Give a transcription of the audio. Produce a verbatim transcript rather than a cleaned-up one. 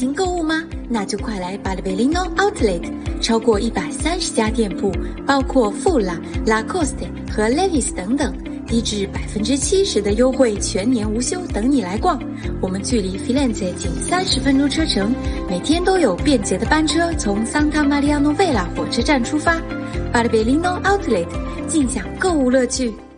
情购物吗？那就快来巴黎贝利诺 Outlet， 超过一百三十家店铺，包括富拉、Lacoste 和 Levi's 等等，低至百分之七十的优惠，全年无休，等你来逛。我们距离 Firenze 仅三十分钟车程，每天都有便捷的班车从 Santa Maria Novella 火车站出发。巴黎贝利诺 Outlet， 尽享购物乐趣。